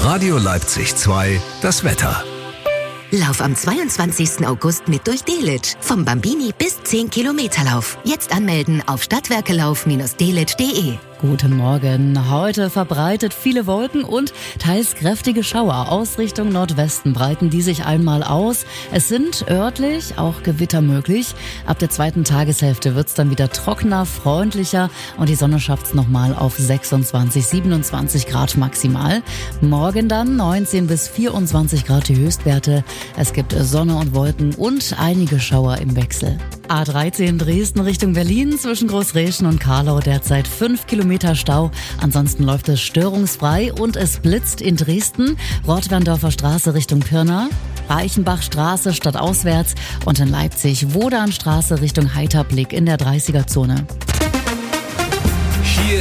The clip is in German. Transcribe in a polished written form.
Radio Leipzig 2, das Wetter. Lauf am 22. August mit durch Delitzsch. Vom Bambini bis 10 Kilometerlauf. Jetzt anmelden auf stadtwerkelauf-delitzsch.de. Guten Morgen. Heute verbreitet viele Wolken und teils kräftige Schauer. Aus Richtung Nordwesten breiten die sich einmal aus. Es sind örtlich auch Gewitter möglich. Ab der zweiten Tageshälfte wird's dann wieder trockener, freundlicher und die Sonne schafft's nochmal auf 26, 27 Grad maximal. Morgen dann 19 bis 24 Grad die Höchstwerte. Es gibt Sonne und Wolken und einige Schauer im Wechsel. A13 Dresden Richtung Berlin zwischen Großräschen und Karlau derzeit 5 Kilometer Stau. Ansonsten läuft es störungsfrei und es blitzt in Dresden. Rottwerndorfer Straße Richtung Pirna, Reichenbachstraße stadtauswärts und in Leipzig Wodanstraße Richtung Heiterblick in der 30er-Zone.